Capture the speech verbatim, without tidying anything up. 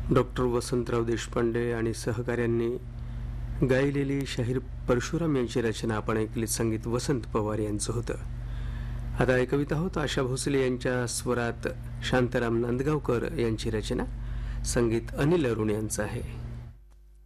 Doctor Vasantrao Deshpande आणि सहकाऱ्यांनी गायलेली शाहीर परशुराम यांची रचना आपण ऐकली. संगीत वसंत पवार यांचं होतं. आता ऐकवीत आहोत आशा भोसले यांच्या स्वरात शांताराम नांदगावकर यांची रचना. संगीत अनिल अरुण यांचं आहे.